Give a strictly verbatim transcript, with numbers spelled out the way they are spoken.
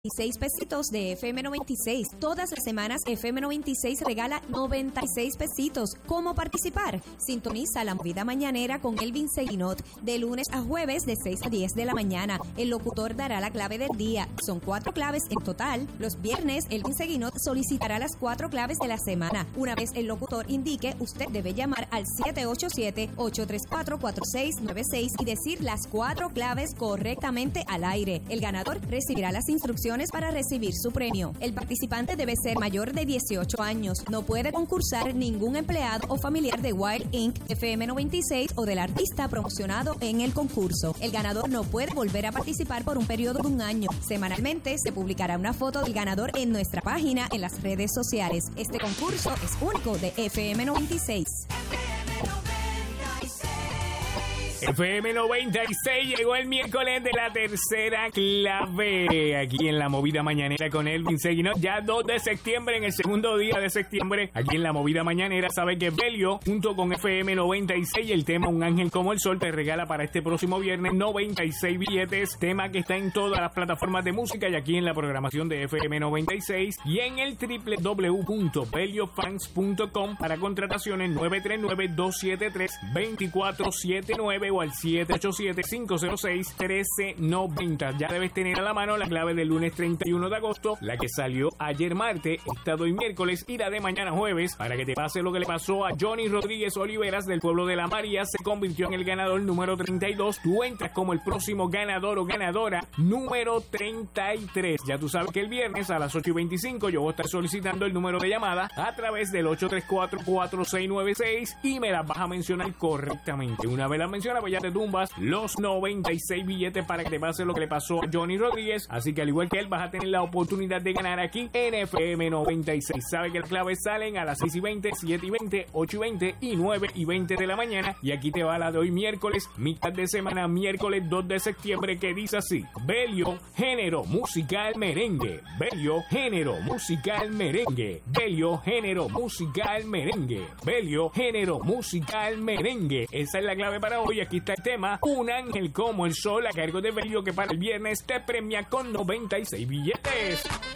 seis pesitos de F M noventa y seis. Todas las semanas F M noventa y seis regala noventa y seis pesitos. ¿Cómo participar? Sintoniza la movida mañanera con Elvin Seguinot de lunes a jueves de seis a diez de la mañana. El locutor dará la clave del día. Son cuatro claves en total. Los viernes Elvin Seguinot solicitará las cuatro claves de la semana. Una vez el locutor indique, usted debe llamar al siete ocho siete, ocho tres cuatro, cuatro seis nueve seis y decir las cuatro claves correctamente al aire. El ganador recibirá las instrucciones para recibir su premio. El participante debe ser mayor de dieciocho años. No puede concursar ningún empleado o familiar de Wild incorporated, F M noventa y seis o del artista promocionado en el concurso. El ganador no puede volver a participar por un periodo de un año. Semanalmente se publicará una foto del ganador en nuestra página en las redes sociales. Este concurso es único de F M noventa y seis. F M noventa y seis llegó el miércoles de la tercera clave aquí en la movida mañanera con Elvin Seguinot. Ya dos de septiembre, en el segundo día de septiembre, aquí en la movida mañanera. Sabe que Belio, junto con F M noventa y seis, el tema Un Ángel como el Sol, te regala para este próximo viernes noventa y seis billetes. Tema que está en todas las plataformas de música y aquí en la programación de F M noventa y seis y en el doble u doble u doble u punto belio fans punto com para contrataciones nueve tres nueve, dos siete tres, dos cuatro siete nueve o al siete ocho siete, cinco cero seis, uno tres nueve cero. Ya debes tener a la mano la clave del lunes treinta y uno de agosto, la que salió ayer martes, esta hoy miércoles y la de mañana jueves, para que te pase lo que le pasó a Johnny Rodríguez Oliveras del pueblo de La María. Se convirtió en el ganador número treinta y dos. Tú entras como el próximo ganador o ganadora número treinta y tres. Ya tú sabes que el viernes a las ocho y veinticinco yo voy a estar solicitando el número de llamada a través del ocho tres cuatro, cuatro seis nueve seis y me las vas a mencionar correctamente. Una vez las mencionas, pues ya te tumbas los noventa y seis billetes para que te pase lo que le pasó a Johnny Rodríguez. Así que al igual que él, vas a tener la oportunidad de ganar aquí en F M noventa y seis. Sabe que las claves salen a las seis y veinte, siete y veinte, ocho y veinte y nueve y veinte de la mañana. Y aquí te va la de hoy miércoles, mitad de semana, miércoles dos de septiembre, que dice así: Belio, género musical merengue. Belio, género musical merengue. Belio, género musical merengue. Belio, género musical merengue. Esa es la clave para hoy. Aquí está el tema Un Ángel como el Sol, a cargo de Belio, que para el viernes te premia con noventa y seis billetes.